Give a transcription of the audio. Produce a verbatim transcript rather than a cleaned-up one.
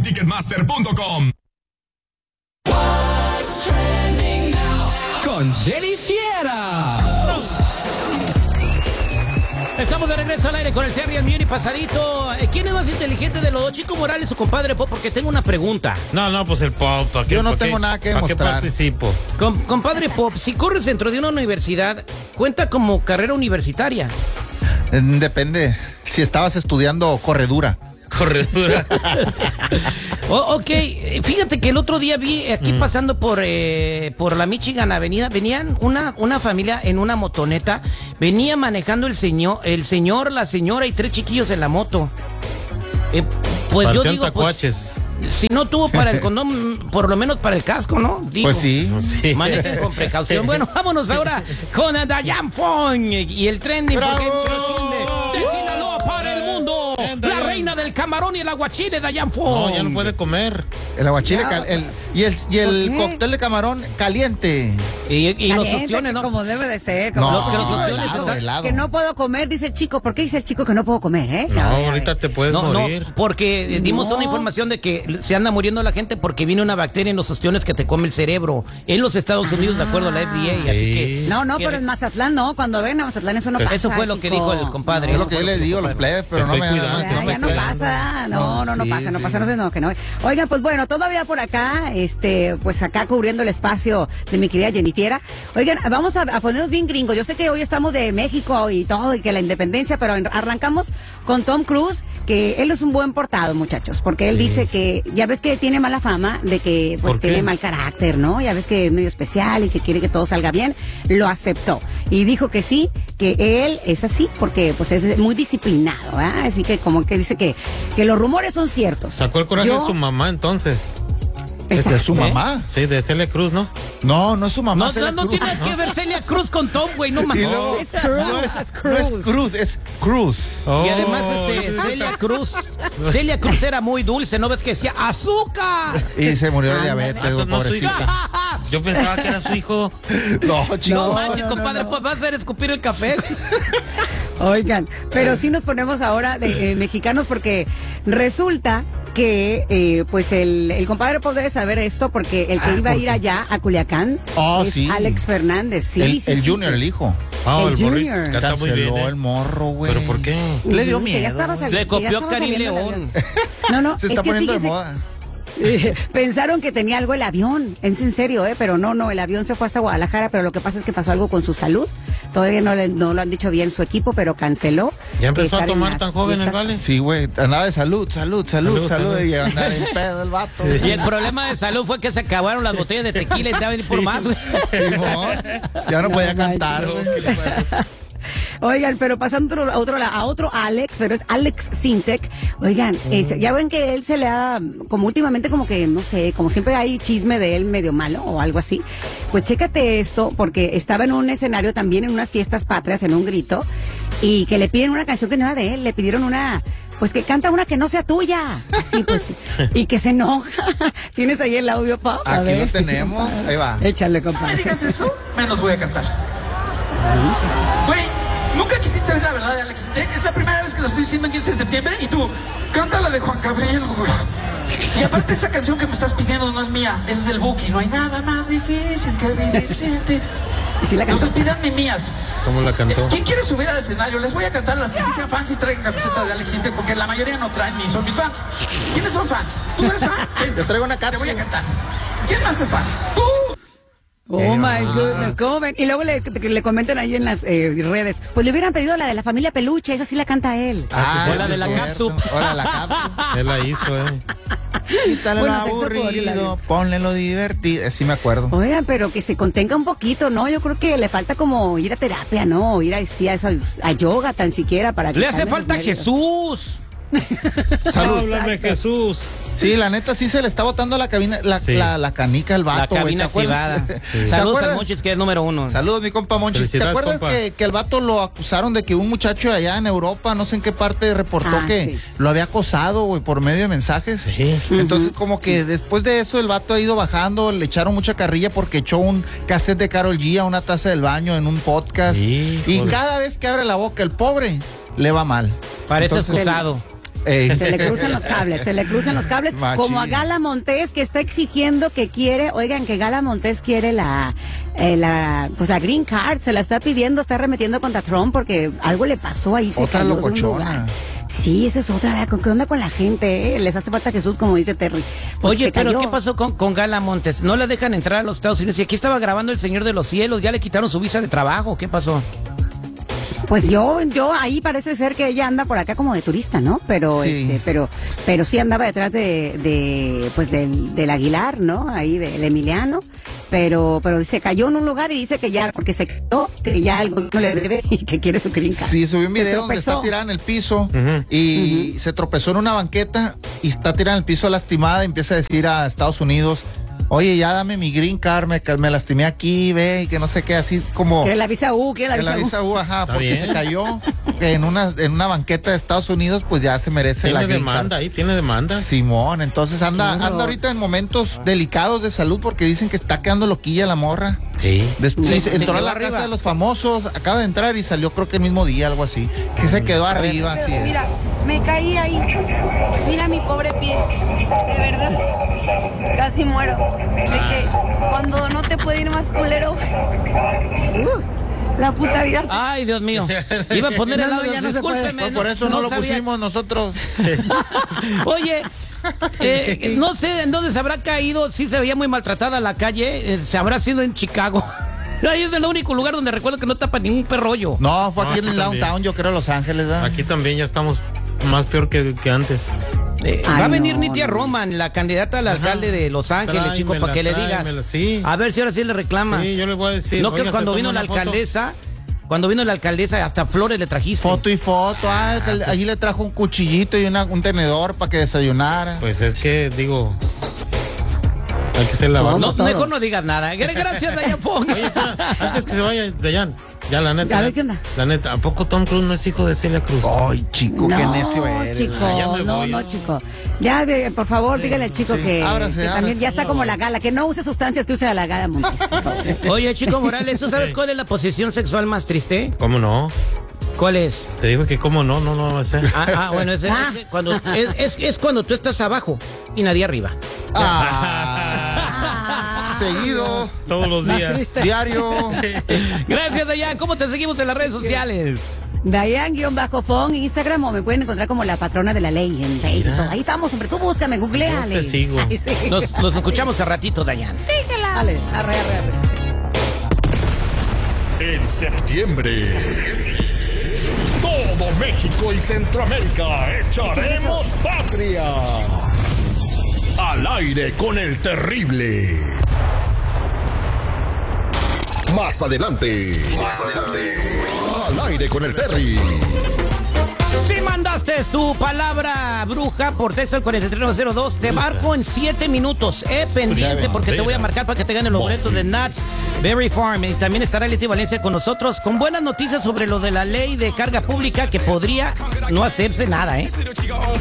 ticketmaster punto com. Con Jenny Fiera. Estamos de regreso al aire con el Terry, el mío y pasadito. ¿Quién es más inteligente de los dos, Chico Morales o compadre Pop? Porque tengo una pregunta. No, no, pues el Pop. ¿Para qué, Yo no para tengo qué, nada que ¿para demostrar. qué participo? Com- compadre Pop, si corres dentro de una universidad, ¿cuenta como carrera universitaria? Eh, Depende. Si estabas estudiando corredura. Corredura. Oh, ok, fíjate que el otro día vi aquí Mm. pasando por, eh, por la Michigan Avenida, venían una, una familia en una motoneta, venía manejando el señor, el señor, la señora y tres chiquillos en la moto. Eh, pues yo Parecían digo, pues, tacuaches. si no tuvo para el condón, por lo menos para el casco, ¿no? Digo, Pues sí. Sí. manejen con precaución. Bueno, vámonos ahora con Dayan Fong y el trending, porque ¡Bravo! entró chisme de Sinaloa para el mundo. La reina del camarón y el aguachile, Dayan Fong. No, ya no puede comer. El aguachile cal- el, y el, y el ¿Por qué? cóctel de camarón caliente. Y, y los Caliente, opciones, ¿no? Como debe de ser. No, como- Lo que los opciones helado, están- helado. Que no puedo comer, dice el chico. ¿Por qué dice el chico que no puedo comer, eh? No, A ver, a ahorita ver. te puedes No, no, morir. porque dimos No. una información de que se anda muriendo la gente porque viene una bacteria en los ostiones que te come el cerebro en los Estados Unidos, de acuerdo a la F D A. Así que. No, no, que- pero en Mazatlán no. Cuando ven a Mazatlán eso no Eso pasa. fue lo que chico. dijo el compadre. Es Eso lo que fue yo le digo a los plebes, pero no Estoy me, cuidando. no, Ya, no me ya no crean. pasa, no, no, no sí, pasa, no sí. pasa, no sé, no, que no. Oigan, pues bueno, todavía por acá, este, pues acá cubriendo el espacio de mi querida Jennifiera. Oigan, vamos a, a ponernos bien gringos. Yo sé que hoy estamos de México y todo, y que la independencia, pero en- arrancamos con Tom Cruise, que él es un buen portado, muchachos, porque él Sí. dice que, ya ves que tiene mala fama de que, pues ¿Por qué? tiene mal carácter, ¿no? Ya ves que es medio especial y que quiere que todo salga bien. Lo aceptó. Y dijo que sí, que él es así, porque pues es muy disciplinado, ¿ah? Así que como que dice que, que los rumores son ciertos. Sacó el coraje Yo- de su mamá entonces. Exacto. ¿Es su mamá? Sí, de Celia Cruz, ¿no? No, no es su mamá. No, Celia no, no Cruz. tiene que ver Celia Cruz con Tom, güey, no Y mames. luego, Es Cruz, no es, es no es Cruz. Cruz, es Cruz. Y además, Oh, este, Celia Cruz, Celia Cruz era muy dulce, ¿no ves que decía azúcar? Y se murió de Ándale. diabetes, Ah, no, soy- pobrecita. Yo pensaba que era su hijo. No, No, chico. manches, no, no, compadre, no. pues vas a hacer escupir el café. Oigan, pero sí nos ponemos ahora de eh, mexicanos porque resulta que eh, pues el, el compadre Pop debe saber esto porque el que Ah, iba a ¿por ir qué? allá a Culiacán Oh, es sí. Alex Fernández. Sí, el sí, el sí. Junior, el hijo. Ah, El el borrito. Junior. Canta muy Canceló bien, ¿eh? el morro, güey. ¿Pero por qué? Le dio Ujú, que miedo. ya estaba sali- Le que ya copió estaba Karim saliendo el León. avión. No, no, Se es está que poniendo de fíjese- moda. Eh, pensaron que tenía algo el avión, es en serio, ¿eh? Pero no, no, el avión se fue hasta Guadalajara, pero lo que pasa es que pasó algo con su salud. Todavía no, le, no lo han dicho bien su equipo, pero canceló. ¿Ya empezó a estar en tomar las tan joven el fiestas. vale? Sí, güey. Andaba de salud, salud, salud, Salud, salud. salud. Y andaba en pedo el vato. Y el problema de salud fue que se acabaron las botellas de tequila y te iban por más, güey. Simón, ya no podía No, cantar, manches. güey. Oigan, pero pasando a otro, a otro, a otro Alex, pero es Alex Sintek. Oigan, es- ya ven que él se le ha, como últimamente como que, no sé, como siempre hay chisme de él medio malo o algo así. Pues chécate esto, porque estaba en un escenario también en unas fiestas patrias, en un grito, y que le piden una canción que no era de él, le pidieron una... Pues que canta una que no sea tuya. Así pues. sí. Y que se enoja. ¿Tienes ahí el audio, Pop? A Aquí ver. lo tenemos. Ahí va. Échale, me compadre. digas eso, menos voy a cantar. Güey, nunca quisiste ver la verdad de Alex Sintek. Es la primera vez que lo estoy diciendo en quince de septiembre y tú, canta la de Juan Gabriel, güey. Y aparte esa canción que me estás pidiendo no es mía, esa es del Buki. No hay nada más difícil que vivir sin ti. Y sí la Entonces cantó. pídanme mías. ¿Cómo la cantó? ¿Quién quiere subir al escenario? Les voy a cantar las que sí sean fans y traigan camiseta de Alex Sintek porque la mayoría no traen ni son mis fans. ¿Quiénes son fans? ¿Tú eres fan? Ven, Te traigo una Te voy a cápsula. cantar. ¿Quién más es fan? ¡Tú! Oh Eh, my ah. goodness, ¿cómo ven? Y luego le, que le comentan ahí en las eh, redes. Pues le hubieran pedido la de la familia Peluche, esa sí la canta él. Ah, fue la sí, de la cierto. cápsula. Hola, la cápsula. Él la hizo, ¿eh? Quítale Bueno, lo sexo por el aburrido, labio. ponle lo divertido. Eh, Sí me acuerdo. Oigan, pero que se contenga un poquito, ¿no? Yo creo que le falta como ir a terapia, ¿no? Ir a, sí, a, eso- a yoga tan siquiera para que... Le hace calme los falta nervios. Jesús. Salud. Háblame, Jesús. Sí, la neta sí se le está botando la cabina, la, Sí. la, la canica al La vato, güey. cabina ¿te acuerdas? activada. ¿Te Saludos acuerdas? a Monchis, que es número uno. Saludos, mi compa Monchis. ¿Te Felicidades, acuerdas compa. que, que el vato lo acusaron de que un muchacho allá en Europa, no sé en qué parte, reportó Ah, que sí. lo había acosado, güey, por medio de mensajes? Sí. Entonces, como que después de eso, el vato ha ido bajando, le echaron mucha carrilla porque echó un cassette de Karol G a una taza del baño en un podcast. Híjole. Y cada vez que abre la boca, el pobre, le va mal. Parece Entonces, excusado. Ey. Se le cruzan los cables, se le cruzan los cables. Machín. Como a Gala Montes, que está exigiendo que quiere, oigan, que Gala Montes quiere la, eh, la, pues la green card, se la está pidiendo, está remetiendo contra Trump porque algo le pasó ahí, se Otra cayó de un locochona. lugar. Sí, esa es otra, ¿con qué onda con la gente? eh? Les hace falta Jesús, como dice Terry. Pues Oye, se pero cayó. ¿qué pasó con, con Gala Montes? No la dejan entrar a los Estados Unidos y aquí estaba grabando El Señor de los Cielos, ya le quitaron su visa de trabajo, ¿qué pasó? Pues yo, yo ahí parece ser que ella anda por acá como de turista, ¿no? Pero, Sí. este, pero, pero sí andaba detrás de, de pues del, del Aguilar, ¿no? Ahí del Emiliano. Pero, pero se cayó en un lugar y dice que ya, porque se quedó, que ya algo no le debe y que quiere su green card. Sí, subió un Se video donde tropezó. está tirada en el piso Ujú. y se tropezó en una banqueta y está tirada en el piso lastimada y empieza a decir a Estados Unidos, oye, ya dame mi green card, me, me lastimé aquí, ve, y que no sé qué, así como... Quiere la visa U, quiere la que visa la U. visa U, ajá, Está porque bien. se cayó en una, en una banqueta de Estados Unidos, pues ya se merece la Tiene green demanda card. ahí, tiene demanda. Simón, entonces anda, Qué anda horror. ahorita en momentos delicados de salud porque dicen que está quedando loquilla la morra. Sí. Después Sí, se se entró a quedó la arriba. casa de los famosos, acaba de entrar y salió creo que el mismo día, algo así. Que se quedó arriba, así es. Mira, me caí ahí. Mira mi pobre pie. De verdad. Casi muero. De que cuando no te puede ir más culero. Uh, la puta vida. Ay, Dios mío. Iba a poner el No, no, audio, ya no se puede. discúlpeme. Pues por eso no, lo sabía. pusimos nosotros. Oye, eh, no sé en dónde se habrá caído, sí se veía muy maltratada la calle, eh, se habrá sido en Chicago. Ahí es el único lugar donde recuerdo que no tapa ningún perrollo. No, fue No, aquí aquí en el también. downtown, yo creo, Los Ángeles, ¿verdad? Aquí también ya estamos más peor que, que antes. Eh, Ay, va a venir no, mi tía no. Roman, la candidata al alcalde de Los Ángeles, chico, Tráemela, para que le digas. tráemela, sí. A ver si ahora sí le reclamas. Sí, yo le voy a decir. No que oiga, cuando se vino toma la una foto. alcaldesa, cuando vino la alcaldesa, hasta flores le trajiste. Foto y foto. Ah, que allí le trajo un cuchillito y una- un tenedor para que desayunara. Pues es que, digo, hay que ser la Todo. No, todo. mejor no digas nada. Gracias, Dayan Fong. Oye, espera, antes que se vaya, Dayan, ya la neta. A ver, ¿qué onda? La neta, ¿a poco Tom Cruise no es hijo de Celia Cruz? Ay, chico, qué necio eres. chico, Ah, ya me no, voy, no, ¿no? chico. Ya, de- por favor, dígale al chico sí. que, Ábrase, que ábrase. también ya está como la Gala, que no use sustancias que use la Gala Montes, por favor. Oye, Chico Morales, ¿tú sabes cuál es la posición sexual más triste? ¿Cómo no? ¿Cuál es? Te digo que cómo no, no, no va a ser. Ah, ah, bueno, es, es- Ah. es cuando, es, es- es cuando tú estás abajo y nadie arriba. Ah, seguido, Todos los Más días. triste. diario. Gracias, Dayan. ¿Cómo te seguimos en las redes sociales? Dayan-Fong, Instagram, o me pueden encontrar como la patrona de la ley en Facebook. Ahí estamos, hombre, tú búscame, googleale. Yo te sigo. Ay, sí. Nos, nos escuchamos a ratito, Dayan. Dale, arre, arre, arre. En septiembre, todo México y Centroamérica echaremos patria. Al aire con el terrible. Más adelante. Más adelante. Al aire con el Terry. Si mandaste tu palabra bruja por texto al cuarenta y tres nueve cero dos, te marco en siete minutos. Eh, pendiente porque te voy a marcar para que te ganen los boletos de Nuts Berry Farm. Y también estará Leti Valencia con nosotros con buenas noticias sobre lo de la ley de carga pública que podría no hacerse nada, ¿eh?